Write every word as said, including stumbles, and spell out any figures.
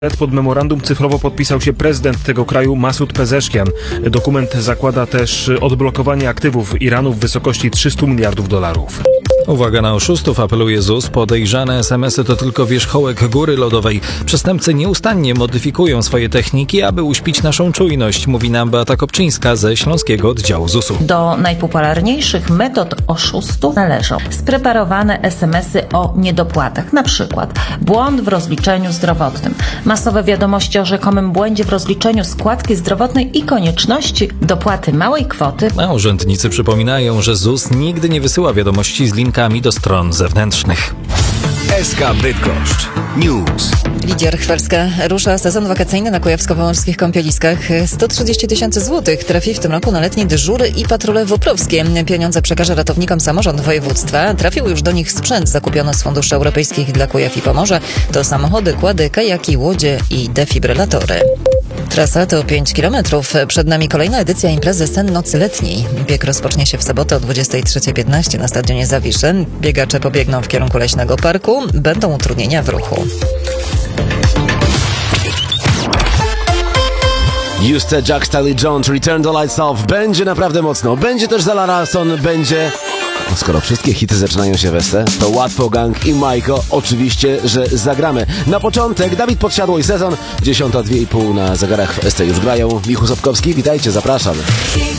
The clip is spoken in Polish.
Pod memorandum cyfrowo podpisał się prezydent tego kraju Masud Pezeszkian. Dokument zakłada też odblokowanie aktywów Iranu w wysokości trzystu miliardów dolarów. Uwaga na oszustów, apeluje Z U S. Podejrzane es em esy to tylko wierzchołek góry lodowej. Przestępcy nieustannie modyfikują swoje techniki, aby uśpić naszą czujność, mówi nam Beata Kopczyńska ze Śląskiego Oddziału Z U S u. Do najpopularniejszych metod oszustów należą spreparowane es em esy o niedopłatach, na przykład błąd w rozliczeniu zdrowotnym, masowe wiadomości o rzekomym błędzie w rozliczeniu składki zdrowotnej i konieczności dopłaty małej kwoty. A urzędnicy przypominają, że Z U S nigdy nie wysyła wiadomości z linkami do stron zewnętrznych. S K Bydgoszcz News. Lidia Rychwalska. Rusza sezon wakacyjny na kujawsko-pomorskich kąpieliskach. sto trzydzieści tysięcy złotych trafi w tym roku na letnie dyżury i patrole wąprowskie. Pieniądze przekaże ratownikom samorząd województwa. Trafił już do nich sprzęt zakupiony z funduszy europejskich dla Kujaw i Pomorza. To samochody, kłady, kajaki, łodzie i defibrylatory. Trasa to pięć kilometrów. Przed nami kolejna edycja imprezy Sen Nocy Letniej. Bieg rozpocznie się w sobotę o dwudziestej trzeciej piętnaście na stadionie Zawisze. Biegacze pobiegną w kierunku Leśnego Parku. Będą utrudnienia w ruchu. Juste Jack Stanley Jones, Return the Lights Off. Będzie naprawdę mocno. Będzie też Zala Larson, będzie... No, skoro wszystkie hity zaczynają się w S T, to Łatwo Gang i Majko oczywiście, że zagramy. Na początek Dawid Podsiadło i Sezon. Dziesiąta dwie i pół na zegarach w S T już grają. Michu Sobkowski, witajcie, zapraszam.